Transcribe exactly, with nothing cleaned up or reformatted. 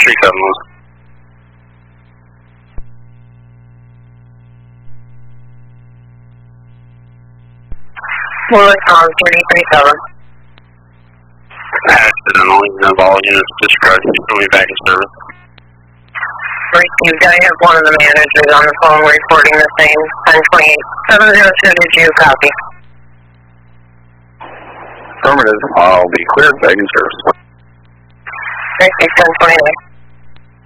three seven one. Well, it's on three three seven. Accidentally, of all units discharged, coming back in service. Received. I have one of the managers on the phone reporting the same. ten twenty-eight seven zero two, did you copy? Affirmative. I'll be cleared back in service. Received ten twenty-nine.